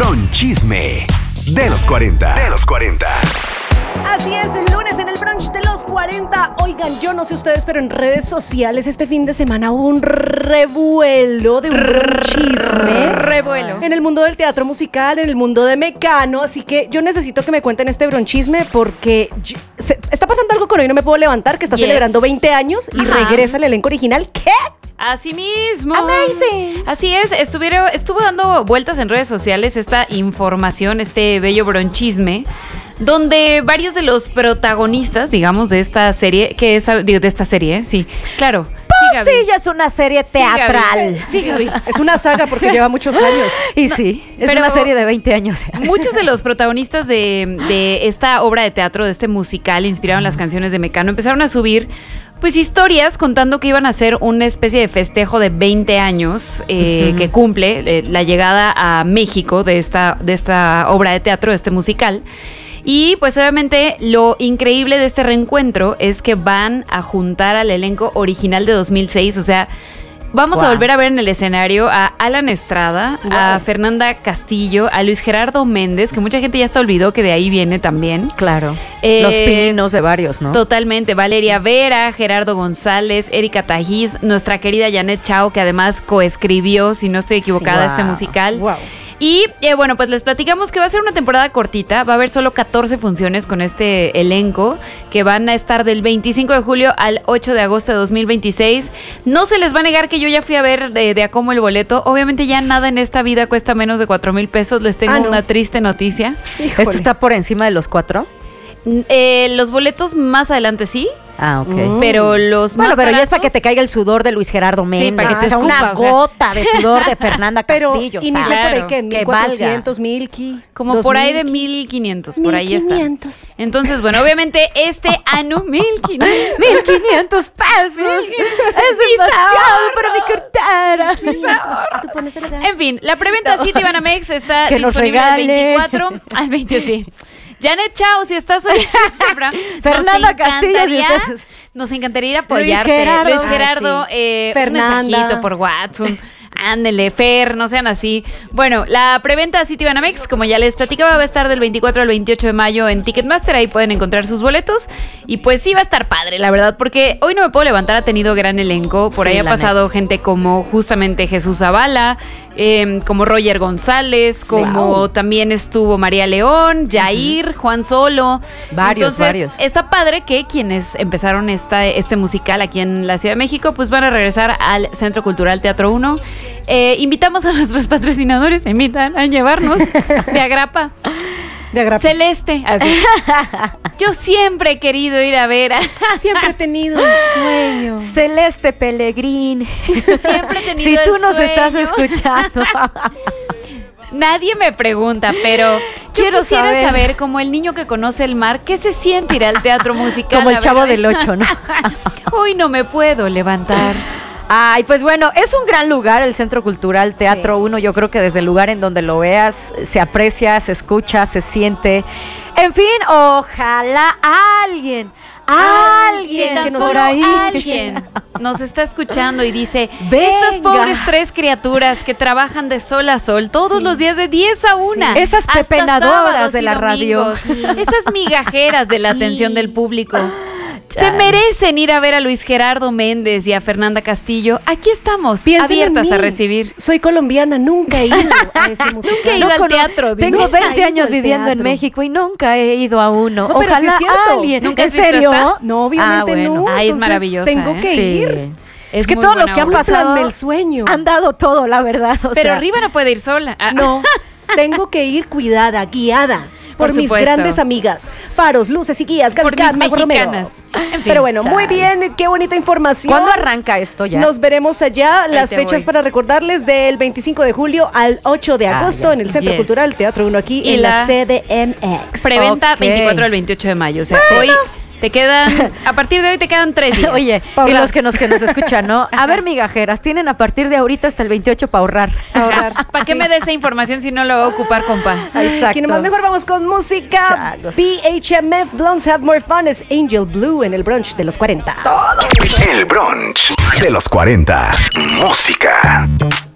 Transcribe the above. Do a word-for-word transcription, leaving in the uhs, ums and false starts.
Bronchisme de los cuarenta. De los cuarenta. Así es, el lunes en el brunch de los cuarenta. Oigan, yo no sé ustedes, pero en redes sociales este fin de semana hubo un revuelo de un bronchisme. Revuelo. En el mundo del teatro musical, en el mundo de Mecano. Así que yo necesito que me cuenten este bronchisme porque yo, se, está pasando algo con Hoy No Me Puedo Levantar, que está Yes. celebrando veinte años y Ajá. regresa el elenco original. ¿Qué? Así mismo. Amazing. Así es, estuvieron, estuvo dando vueltas en redes sociales esta información, este bello bronchisme, donde varios de los protagonistas, digamos, de esta serie, que es, digo, de esta serie, sí, claro. Pues sí, ya es una serie teatral. Sí, Gaby. Sí, Gaby. Es una saga porque lleva muchos años. Y no, sí, es pero una serie de veinte años. Muchos de los protagonistas de, de esta obra de teatro, de este musical inspirado en las canciones de Mecano, empezaron a subir pues historias contando que iban a hacer una especie de festejo de veinte años eh, uh-huh. que cumple eh, la llegada a México de esta, de esta obra de teatro, de este musical. Y pues obviamente lo increíble de este reencuentro es que van a juntar al elenco original de dos mil seis, o sea, vamos wow. a volver a ver en el escenario a Alan Estrada, wow. a Fernanda Castillo, a Luis Gerardo Méndez, que mucha gente ya hasta olvidó que de ahí viene también. Claro, eh, los pininos de varios, ¿no? Totalmente, Valeria Vera, Gerardo González, Erika Tajiz, nuestra querida Janet Chao, que además coescribió, si no estoy equivocada, sí, wow. este musical. Wow. Y eh, bueno, pues les platicamos que va a ser una temporada cortita, va a haber solo catorce funciones con este elenco, que van a estar del veinticinco de julio al ocho de agosto de dos mil veintiséis. No se les va a negar que yo ya fui a ver de, de a cómo el boleto. Obviamente ya nada en esta vida cuesta menos de cuatro mil pesos. Les tengo ah, no. una triste noticia. Híjole. ¿Esto está por encima de los cuatro? Eh, los boletos más adelante sí. Ah, ok. Mm. Pero los bueno, más pero baratos, ya es para que te caiga el sudor de Luis Gerardo Méndez. Sí, para que ah, te escupa, una o sea. gota de sudor de Fernanda Castillo. Pero inicia claro, por ahí que mil cuatrocientos, mil como por ahí de mil quinientos, por ahí está. Entonces, bueno, obviamente este año mil quinientos mil quinientos pesos. Es demasiado para mi cartera. En fin, la preventa no. Citibanamex está que disponible del veinticuatro al veinte, sí. Janet Chao, si estás hoy Fernanda Castillo, si estás... nos encantaría ir a apoyarte. Luis Gerardo, Luis Gerardo Ay, sí. eh, Fernanda. Un mensajito por WhatsApp. Ándele, Fer, no sean así. Bueno, la preventa Citibanamex, como ya les platicaba, va a estar del veinticuatro al veintiocho de mayo en Ticketmaster. Ahí pueden encontrar sus boletos. Y pues sí va a estar padre, la verdad, porque Hoy No Me Puedo Levantar ha tenido gran elenco. Por sí, ahí ha pasado neta. gente como justamente Jesús Zavala, eh, como Roger González, sí, como wow. también estuvo María León, Jair, uh-huh. Juan Solo. Varios, Entonces, varios. Está padre que quienes empezaron esta, este musical aquí en la Ciudad de México, pues van a regresar al Centro Cultural Teatro uno. Eh, invitamos a nuestros patrocinadores, se invitan a llevarnos de agrapa. De agrapa. Celeste. Así. Yo siempre he querido ir a ver. A... Siempre he tenido un sueño. Celeste Pellegrín. Siempre he tenido Si tú el nos sueño. estás escuchando. Nadie me pregunta, pero quiero yo quisiera saber. saber, como el niño que conoce el mar, ¿qué se siente ir al teatro musical? Como el Chavo del Ocho, ¿no? Hoy no me puedo levantar. Ay, pues bueno, es un gran lugar el Centro Cultural Teatro uno. Yo creo que desde el lugar en donde lo veas se aprecia, se escucha, se siente. En fin, ojalá alguien, alguien que que nos por ahí alguien nos está escuchando y dice, venga. Estas pobres tres criaturas que trabajan de sol a sol todos sí. los días de diez a una. Sí. Esas pepenadoras de la radio. Sí. Esas migajeras de la sí. atención del público. Se merecen ir a ver a Luis Gerardo Méndez y a Fernanda Castillo. Aquí estamos, Piensen abiertas a recibir. Soy colombiana, nunca he ido a ese musical. Nunca he ido no, al teatro. Tengo nunca veinte años viviendo en México y nunca he ido a uno. No, ojalá sí alguien. ¿Nunca ¿En serio? Esta? No, obviamente ah, bueno. no. Ay, es maravillosa. Tengo que sí. ir. Es, es que todos los que han pasado el sueño. han dado todo, la verdad. O Pero sea. Riva no puede ir sola. Ah. No, tengo que ir cuidada, guiada. Por, por mis grandes amigas, Faros, Luces y Guías, Gaby por mis mexicanas. En fin, pero bueno, chale. Muy bien, qué bonita información. ¿Cuándo arranca esto ya? Nos veremos allá. Ahí las fechas voy. Para recordarles del veinticinco de julio al ocho de agosto ah, en el Centro yes. Cultural Teatro uno aquí y en la, la C D M X. Preventa okay. veinticuatro al veintiocho de mayo. O sea, bueno. hoy te quedan, a partir de hoy te quedan tres días. Oye, y los que nos, que nos escuchan, ¿no? A ver, migajeras, tienen a partir de ahorita hasta el veintiocho para ahorrar. ahorrar. ¿Para sí. qué me dé esa información si no la voy a ocupar, compa? Exacto. Quien más mejor, vamos con música. Chagos. B H M F, Blondes Have More Fun, es Angel Blue en el brunch de los cuarenta. Todo. El brunch de los cuarenta. Música.